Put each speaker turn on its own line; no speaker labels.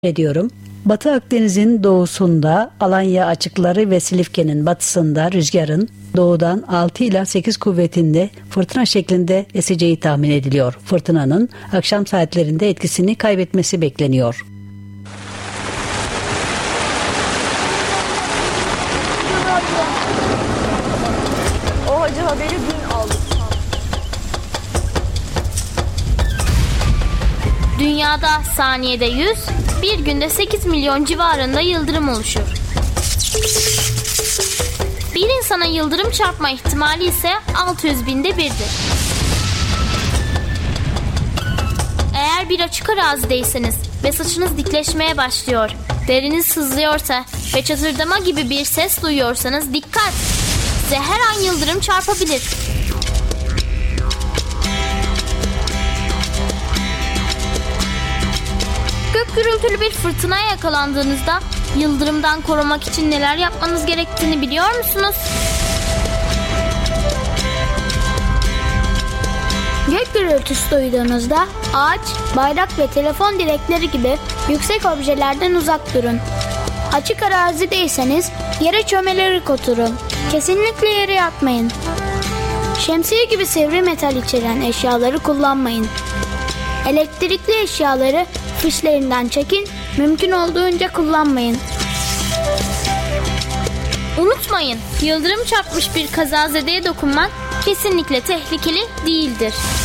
ediyorum. Batı Akdeniz'in doğusunda, Alanya açıkları ve Silifke'nin batısında rüzgarın doğudan 6 ila 8 kuvvetinde fırtına şeklinde eseceği tahmin ediliyor. Fırtınanın akşam saatlerinde etkisini kaybetmesi bekleniyor.
O acı haberi dün aldık.
Dünyada saniyede 100, bir günde 8 milyon civarında yıldırım oluşur. Bir insana yıldırım çarpma ihtimali ise 600 binde birdir. Eğer bir açık arazideyseniz ve saçınız dikleşmeye başlıyor, deriniz sızlıyorsa ve çatırdama gibi bir ses duyuyorsanız dikkat! Size her an yıldırım çarpabilir. Gök gürültülü bir fırtınaya yakalandığınızda yıldırımdan korumak için neler yapmanız gerektiğini biliyor musunuz?
Gök gürültüsü duyduğunuzda ağaç, bayrak ve telefon direkleri gibi yüksek objelerden uzak durun. Açık arazideyseniz yere çömelerek oturun. Kesinlikle yere yatmayın. Şemsiye gibi sivri metal içeren eşyaları kullanmayın. Elektrikli eşyaları fişlerinden çekin, mümkün olduğunca kullanmayın.
Unutmayın, yıldırım çarpmış bir kazazedeye dokunmak kesinlikle tehlikeli değildir.